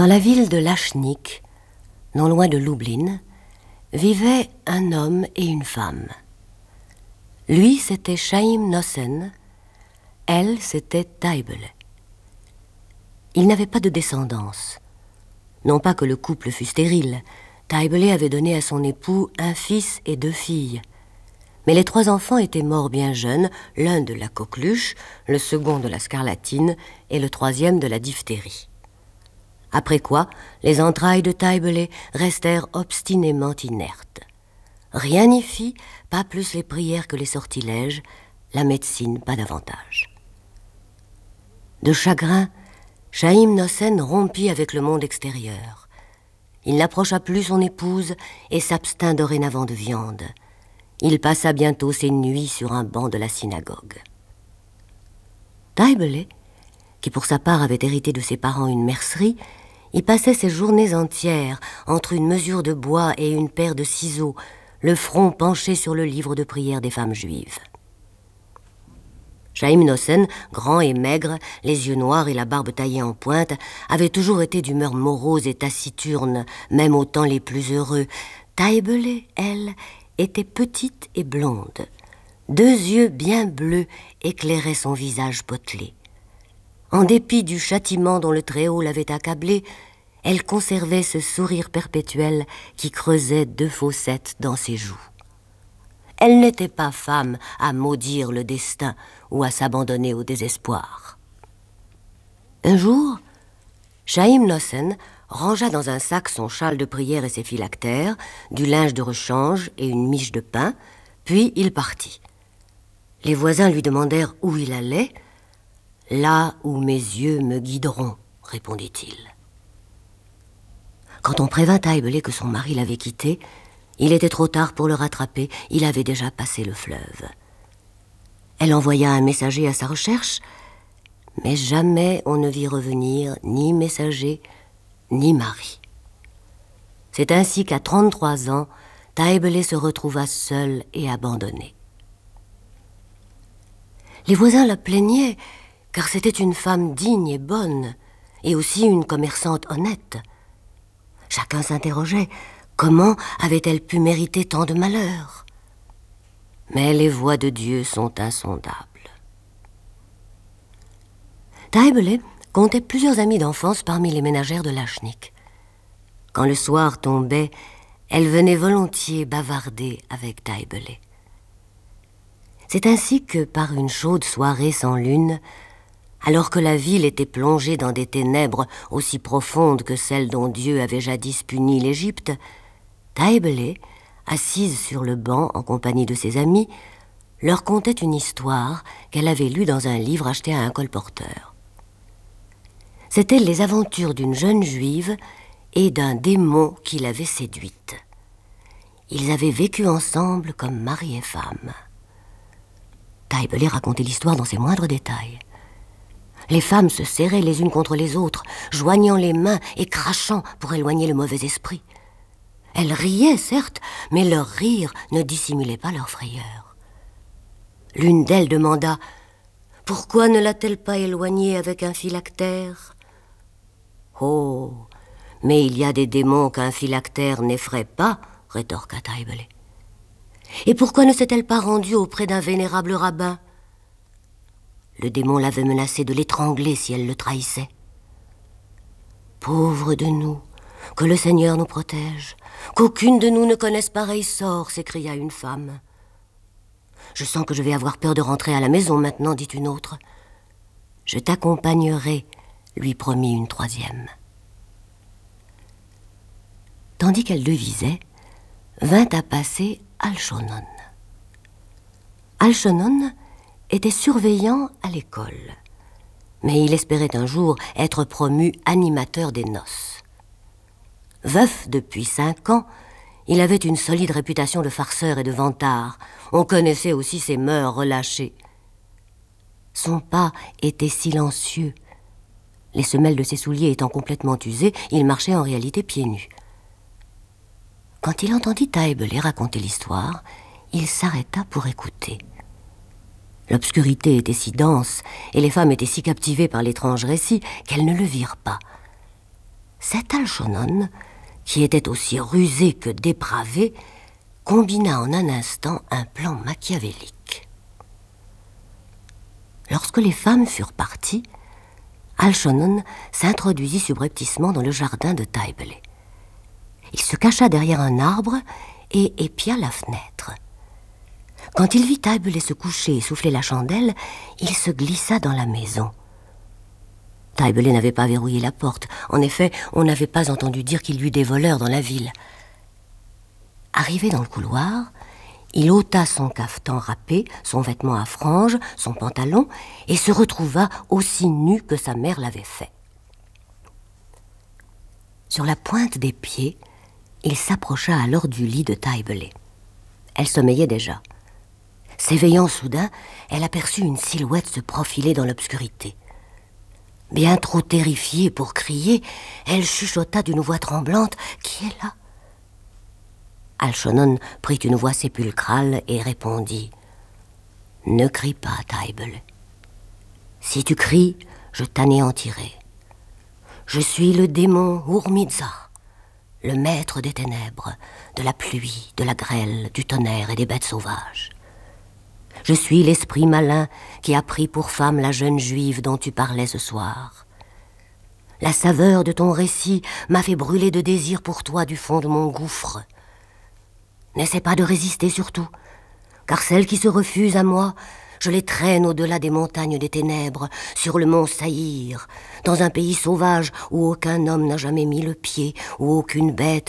Dans la ville de Lachnik, non loin de Lublin, vivaient un homme et une femme. Lui, c'était Chaim Nossen, elle, c'était Taibele. Ils n'avaient pas de descendance. Non pas que le couple fût stérile, Taibele avait donné à son époux un fils et 2 filles. Mais les 3 enfants étaient morts bien jeunes, l'un de la coqueluche, le second de la scarlatine et le 3e de la diphtérie. Après quoi, les entrailles de Taibele restèrent obstinément inertes. Rien n'y fit, pas plus les prières que les sortilèges, la médecine pas davantage. De chagrin, Chaim Nossen rompit avec le monde extérieur. Il n'approcha plus son épouse et s'abstint dorénavant de viande. Il passa bientôt ses nuits sur un banc de la synagogue. Taibele, qui pour sa part avait hérité de ses parents une mercerie, y passait ses journées entières entre une mesure de bois et une paire de ciseaux, le front penché sur le livre de prière des femmes juives. Chaim Nossen, grand et maigre, les yeux noirs et la barbe taillée en pointe, avait toujours été d'humeur morose et taciturne, même aux temps les plus heureux. Taibele, elle, était petite et blonde. 2 yeux bien bleus éclairaient son visage potelé. En dépit du châtiment dont le Très-Haut l'avait accablée, elle conservait ce sourire perpétuel qui creusait 2 fossettes dans ses joues. Elle n'était pas femme à maudire le destin ou à s'abandonner au désespoir. Un jour, Chaim Nossen rangea dans un sac son châle de prière et ses phylactères, du linge de rechange et une miche de pain, puis il partit. Les voisins lui demandèrent où il allait. « Là où mes yeux me guideront », répondit-il. Quand on prévint Taibele que son mari l'avait quitté, il était trop tard pour le rattraper, il avait déjà passé le fleuve. Elle envoya un messager à sa recherche, mais jamais on ne vit revenir ni messager, ni mari. C'est ainsi qu'à 33 ans, Taibele se retrouva seule et abandonnée. Les voisins la plaignaient, car c'était une femme digne et bonne, et aussi une commerçante honnête. Chacun s'interrogeait, comment avait-elle pu mériter tant de malheur? Mais les voies de Dieu sont insondables. Taibele comptait plusieurs amis d'enfance parmi les ménagères de Lachnik. Quand le soir tombait, elle venait volontiers bavarder avec Taibele. C'est ainsi que, par une chaude soirée sans lune, alors que la ville était plongée dans des ténèbres aussi profondes que celles dont Dieu avait jadis puni l'Égypte, Taibele, assise sur le banc en compagnie de ses amis, leur contait une histoire qu'elle avait lue dans un livre acheté à un colporteur. C'étaient les aventures d'une jeune juive et d'un démon qui l'avait séduite. Ils avaient vécu ensemble comme mari et femme. Taibele racontait l'histoire dans ses moindres détails. Les femmes se serraient les unes contre les autres, joignant les mains et crachant pour éloigner le mauvais esprit. Elles riaient, certes, mais leur rire ne dissimulait pas leur frayeur. L'une d'elles demanda « Pourquoi ne l'a-t-elle pas éloignée avec un phylactère ?»« Oh, mais il y a des démons qu'un phylactère n'effraie pas, » rétorqua Taibele. « Et pourquoi ne s'est-elle pas rendue auprès d'un vénérable rabbin ? Le démon l'avait menacée de l'étrangler si elle le trahissait. »« Pauvres de nous, que le Seigneur nous protège, qu'aucune de nous ne connaisse pareil sort, » s'écria une femme. « Je sens que je vais avoir peur de rentrer à la maison maintenant, » dit une autre. « Je t'accompagnerai, » lui promit une 3e. Tandis qu'elle devisait, vint à passer Alchonon. Alchonon était surveillant à l'école, mais il espérait un jour être promu animateur des noces. Veuf depuis 5 ans, il avait une solide réputation de farceur et de vantard. On connaissait aussi ses mœurs relâchées. Son pas était silencieux. Les semelles de ses souliers étant complètement usées, il marchait en réalité pieds nus. Quand il entendit Taibele raconter l'histoire, il s'arrêta pour écouter. L'obscurité était si dense et les femmes étaient si captivées par l'étrange récit qu'elles ne le virent pas. Cet Alchonon, qui était aussi rusé que dépravé, combina en un instant un plan machiavélique. Lorsque les femmes furent parties, Alchonon s'introduisit subrepticement dans le jardin de Taibele. Il se cacha derrière un arbre et épia la fenêtre. Quand il vit Taibele se coucher et souffler la chandelle, il se glissa dans la maison. Taibele n'avait pas verrouillé la porte. En effet, on n'avait pas entendu dire qu'il y eut des voleurs dans la ville. Arrivé dans le couloir, il ôta son cafetan râpé, son vêtement à franges, son pantalon, et se retrouva aussi nu que sa mère l'avait fait. Sur la pointe des pieds, il s'approcha alors du lit de Taibele. Elle sommeillait déjà. S'éveillant soudain, elle aperçut une silhouette se profiler dans l'obscurité. Bien trop terrifiée pour crier, elle chuchota d'une voix tremblante « Qui est là ?» Alchonon prit une voix sépulcrale et répondit « Ne crie pas, Taibele. Si tu cries, je t'anéantirai. Je suis le démon Urmiza, le maître des ténèbres, de la pluie, de la grêle, du tonnerre et des bêtes sauvages. Je suis l'esprit malin qui a pris pour femme la jeune juive dont tu parlais ce soir. La saveur de ton récit m'a fait brûler de désir pour toi du fond de mon gouffre. N'essaie pas de résister surtout, car celles qui se refusent à moi, je les traîne au-delà des montagnes des ténèbres, sur le mont Saïr, dans un pays sauvage où aucun homme n'a jamais mis le pied, où aucune bête